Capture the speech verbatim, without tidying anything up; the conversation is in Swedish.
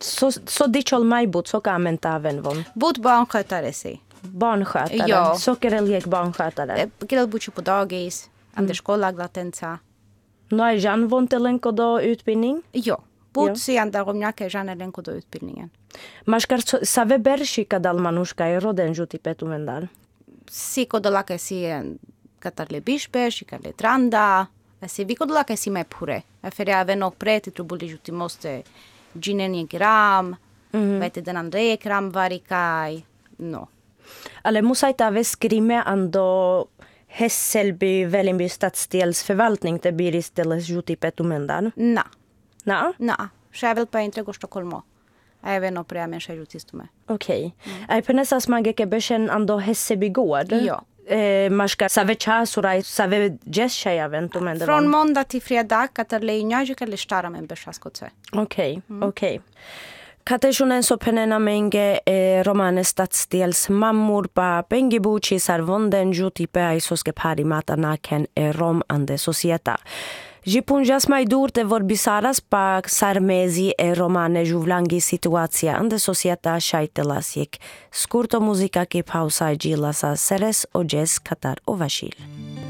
Så, så dichol majbut, så kan amentaven von. Bot barnskötare sig. Barnskötare, Ja. sockerelgiek barnskötare. Grillbuchu på dagis, under skolaglatensa. No är Jan vontelenko då utbildning? Jo, bot sian darom näkee Janelenko do utbildningen. Maškar save beršika dal manuška je roden žuti petumendal. Siko dolake si katarle bišpe, šikarle tranda, si viko dolake si me pure. Aferea aveno preti trubuli žuti moste džinenje gram, mm-hmm. vete den andre gram varikaj, no. Ale musaita veskrime ando Hässelby, Vällingby stadsdelsförvaltning te blir istället žuti petumendal? Na. Na? Na, ševel pa intrego Stockholmo. Även prea men šežutistume. Okej. Okay. Mm. Penesa smageke bešen ando Hässelby gård? Jo. Eh, maška save časurai, save džesšeja ventumendal? Från måndag till fredag, katarle i njažika le štara men bešaskoce. Okej, okay. mm. okej. Okay. Katejunen so penena menge eh, romane stadsdels mammor pa pengibuci sarvonden juti pe aisoske pari mata naken e rom ande societa. Jipunjas mai durte vorbisaras pa sarmezi e romane juvlangi situația ande societa shaitelasiek. Scurto muzica ke pausa gilasa seres o jazz Katar o Vasil.